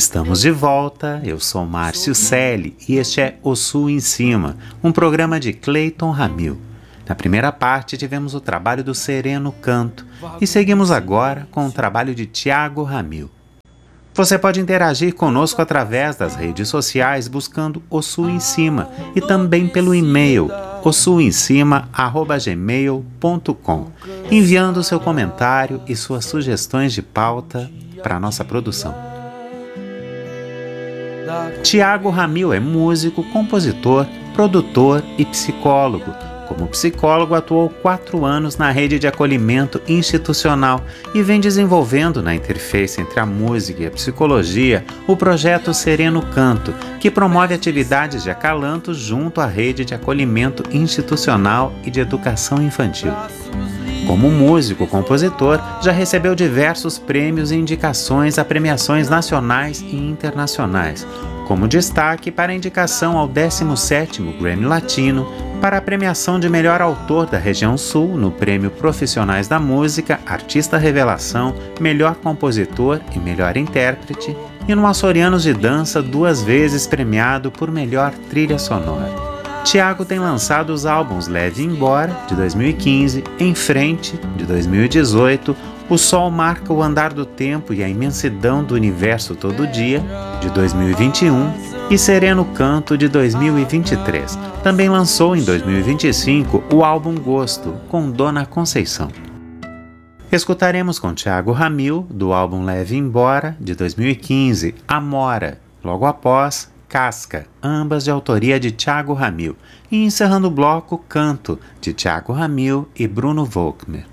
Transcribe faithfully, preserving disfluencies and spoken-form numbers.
Estamos de volta, eu sou Márcio Selle e este é O Sul em Cima, um programa de Cleiton Ramil. Na primeira parte tivemos o trabalho do Sereno Canto e seguimos agora com o trabalho de Tiago Ramil. Você pode interagir conosco através das redes sociais buscando O Sul em Cima e também pelo e-mail o sul em cima arroba gmail ponto com, enviando seu comentário e suas sugestões de pauta para a nossa produção. Tiago Ramil é músico, compositor, produtor e psicólogo. Como psicólogo, atuou quatro anos na rede de acolhimento institucional e vem desenvolvendo na interface entre a música e a psicologia o projeto Sereno Canto, que promove atividades de acalanto junto à rede de acolhimento institucional e de educação infantil. Como músico compositor, já recebeu diversos prêmios e indicações a premiações nacionais e internacionais, como destaque para a indicação ao décimo sétimo Grammy Latino, para a premiação de melhor autor da região sul no Prêmio Profissionais da Música, Artista Revelação, Melhor Compositor e Melhor Intérprete, e no Açorianos de Dança, duas vezes premiado por Melhor Trilha Sonora. Tiago tem lançado os álbuns Leve Embora, de dois mil e quinze, Em Frente, de dois mil e dezoito, O Sol Marca o Andar do Tempo e a Imensidão do Universo Todo Dia, de dois mil e vinte e um, e Sereno Canto, de dois mil e vinte e três. Também lançou em dois mil e vinte e cinco o álbum Gosto, com Dona Conceição. Escutaremos com Tiago Ramil, do álbum Leve Embora, de dois mil e quinze, Amora, logo após Casca, ambas de autoria de Tiago Ramil, e encerrando o bloco Canto, de Tiago Ramil e Bruno Volkmer.